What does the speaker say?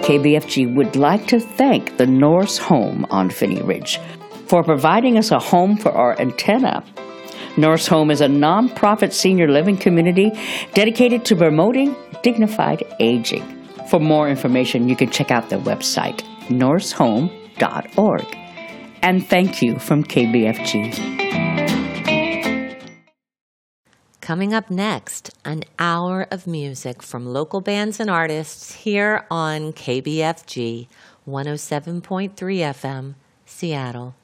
KBFG would like to thank the Norse Home on Phinney Ridge for providing us a home for our antenna. Norse Home is a nonprofit senior living community dedicated to promoting dignified aging. For more information, you can check out their website, norsehome.org. And thank you from KBFG. Coming up next, an hour of music from local bands and artists here on KBFG 107.3 FM, Seattle.